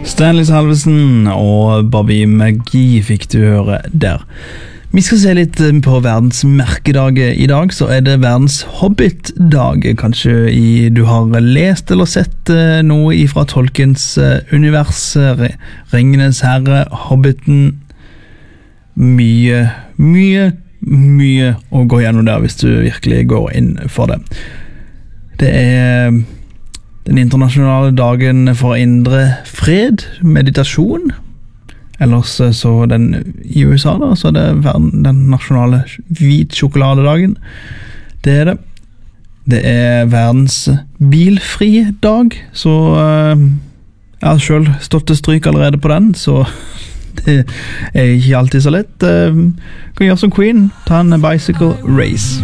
Stanley Salvesen og Bobby McGee fikk du høre der. Vi skal se litt på verdens merkedag i dag, så er det verdens Hobbit-dag. Kanskje du har lest eller sett noe fra Tolkiens univers, Ringenes herre, Hobbiten. Mye å gå gjennom der hvis du virkelig går inn for det. Det er den internasjonale dagen for indre fred, meditasjon. Ellers så i USA da, så er det den nasjonale hvit sjokoladedagen. Det er det. Det er verdens bilfri dag, så jeg har selv stått til stryk allerede på den, så det er ikke alltid så lett. Kan gjøre som Queen, ta en bicycle race.